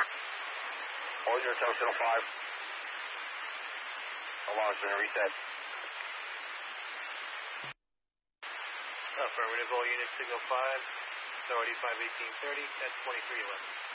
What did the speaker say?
Hold your signal 5. Alarm's going to reset. Affirmative, all units, signal 5, authority 51830 at 2311.